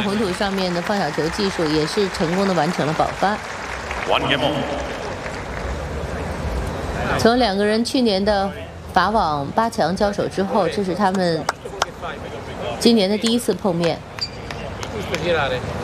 在红土上面的放小球技术也是成功的完成了保发。从两个人去年的法网8强交手之后，这是他们今年的第一次碰面。